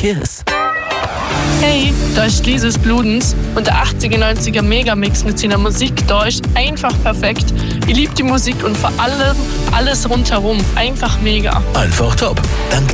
Kiss. Hey, da ist Lises Bludens und der 80er, 90er Megamix mit seiner Musik da ist einfach perfekt. Ich liebe die Musik und vor allem alles rundherum. Einfach mega. Einfach top. Dank